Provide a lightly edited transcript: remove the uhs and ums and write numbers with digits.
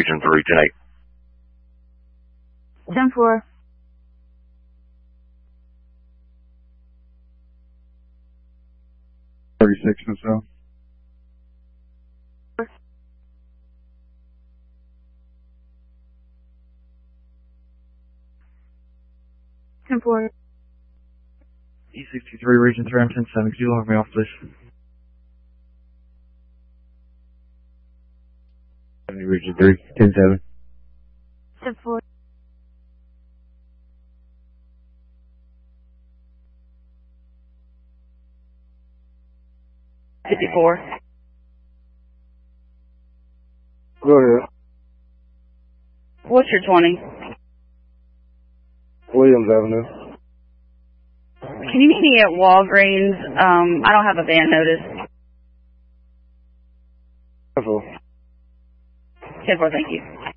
Region 3, 10-8. 10-4. and so. E63 Region 3, I'm 10-7. Could you log me off, please? Region 3, 10-7. 10-4. Go ahead. What's your 20? Williams Avenue. Can you meet me at Walgreens? I don't have a van notice. 10-4. 10-4, thank you.